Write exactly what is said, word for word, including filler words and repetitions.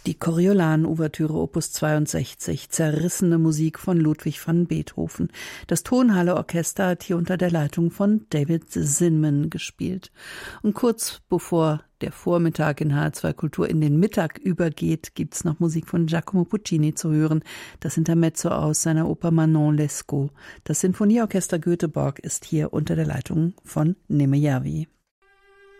Die Coriolan-Ouvertüre Opus zweiundsechzig, zerrissene Musik von Ludwig van Beethoven. Das Tonhalle-Orchester hat hier unter der Leitung von David Zinman gespielt. Und kurz bevor der Vormittag in H R zwei Kultur in den Mittag übergeht, gibt's noch Musik von Giacomo Puccini zu hören. Das Intermezzo aus seiner Oper Manon Lescaut. Das Sinfonieorchester Göteborg ist hier unter der Leitung von Neme Järvi.